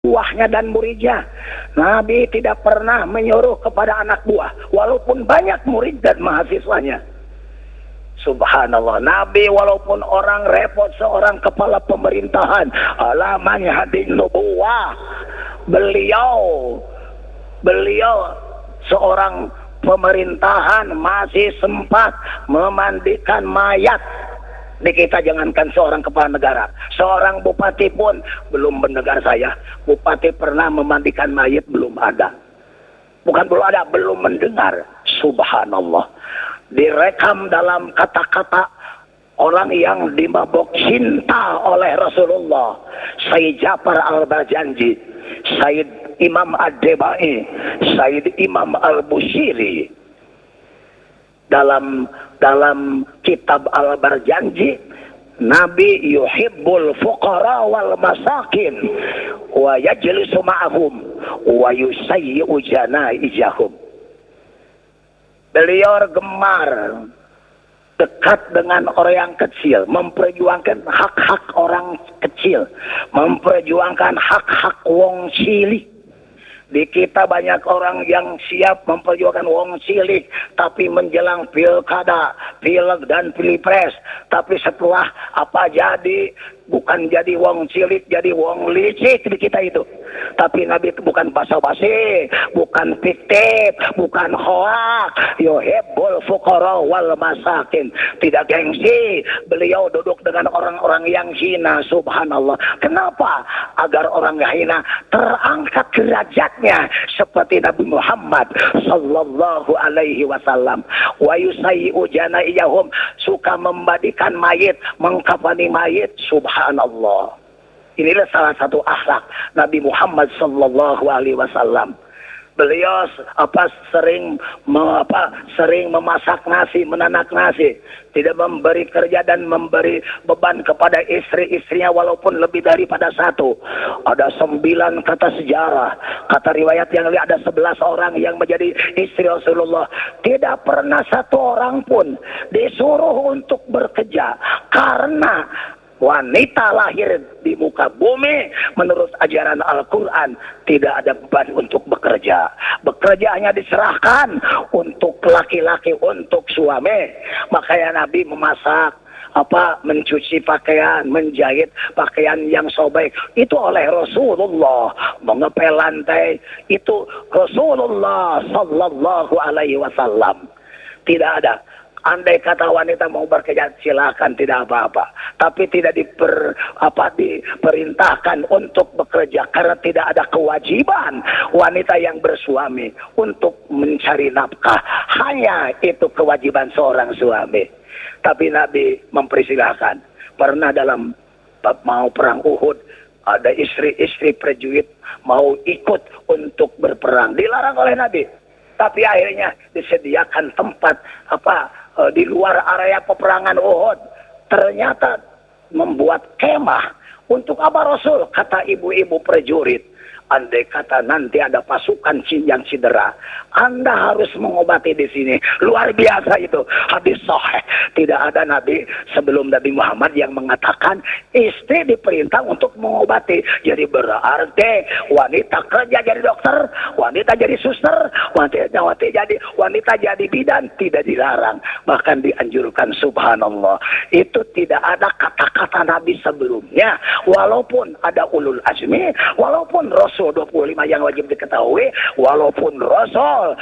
buahnya dan muridnya. Nabi tidak pernah menyuruh kepada anak buah, walaupun banyak murid dan mahasiswanya. Subhanallah, Nabi walaupun orang repot, seorang kepala pemerintahan, alamanya hadin nubuwah, beliau seorang pemerintahan masih sempat memandikan mayat. Di kita jangankan seorang kepala negara, seorang bupati pun belum mendengar saya. Bupati pernah memandikan mayat belum ada. Bukan belum ada, belum mendengar. Subhanallah. Direkam dalam kata-kata orang yang dimabok cinta oleh Rasulullah, Sayyid Ja'far Al-Barjanji, Sayyid Imam Ad-Debai, Sayyid Imam Al-Bushiri. Dalam kitab Al-Barjanji, Nabi yuhibbul fuqara wal masakin wa yajlisu ma'ahum wa yusayyi'u janaijahum. Beliau gemar dekat dengan orang yang kecil, memperjuangkan hak-hak orang kecil, memperjuangkan hak-hak wong cilik. Di kita banyak orang yang siap memperjuangkan wong cilik, tapi menjelang pilkada, pileg dan pilpres, tapi setelah apa jadi, bukan jadi wong cilik, jadi wong licik di kita itu. Tapi Nabi itu bukan basa-basi, bukan fiktif, bukan hoak. Yuhibbul fuqara wal masakin. Tidak gengsi. Beliau duduk dengan orang-orang yang hina. Subhanallah. Kenapa? Agar orang yang hina terangkat derajatnya seperti Nabi Muhammad sallallahu alaihi wasallam. Wa yusayyi'u janaijahum, suka membadikan mayit, mengkafani mayit. Subhanallah. Inilah salah satu akhlak Nabi Muhammad sallallahu alaihi wasallam. Beliau sering memasak nasi, menanak nasi, tidak memberi kerja dan memberi beban kepada istri-istrinya walaupun lebih daripada satu. Ada 9 kata sejarah, kata riwayat yang lain ada 11 orang yang menjadi istri Rasulullah. Tidak pernah satu orang pun disuruh untuk bekerja, karena wanita lahir di muka bumi menurut ajaran Al-Quran tidak ada beban untuk bekerja. Bekerja hanya diserahkan untuk laki-laki, untuk suami. Makanya Nabi memasak, mencuci pakaian, menjahit pakaian yang sobek, itu oleh Rasulullah. Mengepel lantai, itu Rasulullah sallallahu alaihi wasallam. Tidak ada. Andai kata wanita mau bekerja, silakan, tidak apa-apa. Tapi tidak diperintahkan untuk bekerja, karena tidak ada kewajiban wanita yang bersuami untuk mencari nafkah. Hanya itu kewajiban seorang suami. Tapi Nabi mempersilahkan. Pernah dalam mau perang Uhud, ada istri-istri prajurit mau ikut untuk berperang, dilarang oleh Nabi. Tapi akhirnya disediakan tempat di luar area peperangan Uhud. Ternyata membuat kemah. Untuk apa Rasul? Kata ibu-ibu prajurit, andai kata nanti ada pasukan yang cedera, Anda harus mengobati di sini. Luar biasa itu. Hadis sahih. Tidak ada Nabi sebelum Nabi Muhammad yang mengatakan istri diperintah untuk mengobati. Jadi berarti wanita kerja jadi dokter, wanita jadi suster, wanita jadi bidan, tidak dilarang, bahkan dianjurkan. Subhanallah. Itu tidak ada kata-kata Nabi sebelumnya. Walaupun ada ulul azmi, walaupun Rasul 25 yang wajib diketahui, walaupun Rasul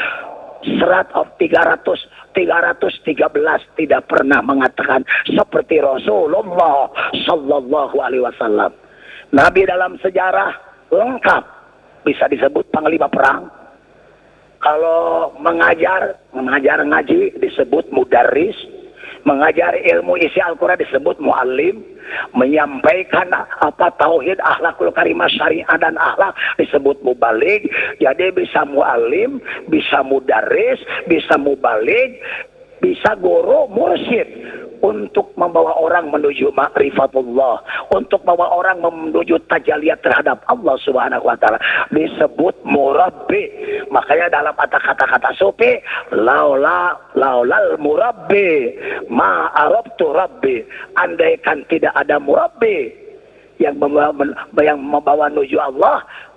313 tidak pernah mengatakan seperti Rasulullah sallallahu alaihi wasallam. Nabi dalam sejarah lengkap, bisa disebut panglima perang. Kalau mengajar ngaji disebut mudarris, mengajar ilmu isi Al-Quran disebut muallim, menyampaikan tauhid, akhlakul karimah, syariah dan akhlak disebut mubaligh. Jadi bisa muallim, bisa mudarris, bisa mubaligh, bisa guru, mursyid, untuk membawa orang menuju ma'rifatullah, untuk membawa orang menuju tajaliyat terhadap Allah Subhanahu wa taala, disebut murabbi. Makanya dalam kata-kata sufi, laulal murabbi ma arabtu rabbi. Andaikan tidak ada murabbi, yang membawa menuju Allah,